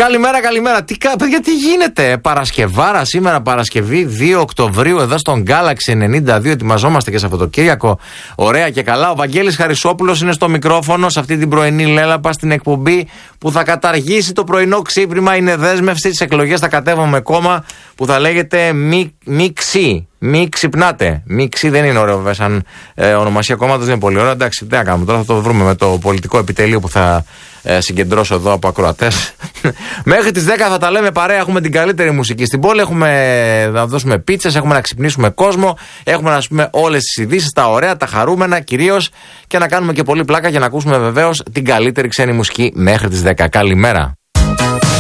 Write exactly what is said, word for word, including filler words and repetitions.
Καλημέρα, καλημέρα. Τι, παιδιά, τι γίνεται? Παρασκευάρα σήμερα, Παρασκευή δύο Οκτωβρίου, εδώ στον Galaxy ενενήντα δύο. Ετοιμαζόμαστε και Σαββατοκύριακο. Ωραία και καλά. Ο Βαγγέλης Χαρισόπουλος είναι στο μικρόφωνο σε αυτή την πρωινή λέλαπα στην εκπομπή που θα καταργήσει το πρωινό ξύπνημα. Είναι δέσμευση. Τις εκλογές θα κατέβουμε κόμμα που θα λέγεται μη, μη ξύ. Μη ξυπνάτε. Μη ξύ δεν είναι ωραίο, βέβαια, σαν ε, ονομασία κόμματος, δεν είναι πολύ ωραίο. Εντάξει, τι να κάνουμε τώρα, θα το βρούμε με το πολιτικό επιτελείο που θα ε, συγκεντρώσω εδώ από ακροατές. Μέχρι τις δέκα θα τα λέμε παρέα. Έχουμε την καλύτερη μουσική στην πόλη. Έχουμε να δώσουμε πίτσες, έχουμε να ξυπνήσουμε κόσμο. Έχουμε να πούμε όλες τις ειδήσεις, τα ωραία, τα χαρούμενα κυρίως. Και να κάνουμε και πολύ πλάκα για να ακούσουμε βεβαίως την καλύτερη ξένη μουσική μέχρι τις δέκα. Καλημέρα.